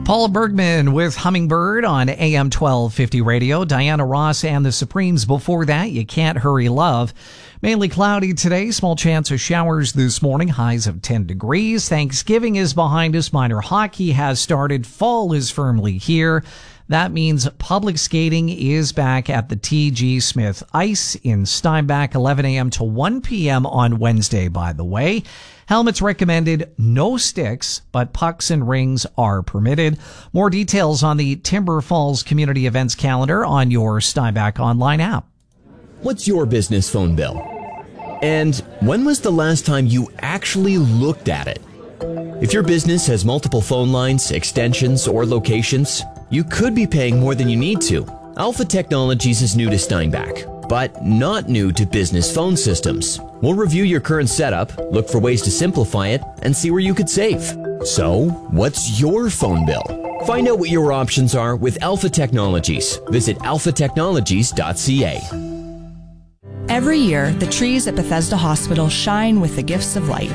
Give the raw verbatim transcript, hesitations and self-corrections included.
Paula Bergman with Hummingbird on A M twelve fifty radio. Diana Ross and the Supremes before that. You Can't Hurry Love. Mainly cloudy today. Small chance of showers this morning. Highs of ten degrees. Thanksgiving is behind us. Minor hockey has started. Fall is firmly here. That means public skating is back at the T G Smith Ice in Steinbach, eleven a.m. to one p.m. on Wednesday, by the way. Helmets recommended, no sticks, but pucks and rings are permitted. More details on the Timber Falls Community Events calendar on your Steinbach online app. What's your business phone bill? And when was the last time you actually looked at it? If your business has multiple phone lines, extensions, or locations, you could be paying more than you need to. Alpha Technologies is new to Steinbach, but not new to business phone systems. We'll review your current setup, look for ways to simplify it, and see where you could save. So, what's your phone bill? Find out what your options are with Alpha Technologies. Visit alpha technologies dot c a. Every year, the trees at Bethesda Hospital shine with the gifts of light.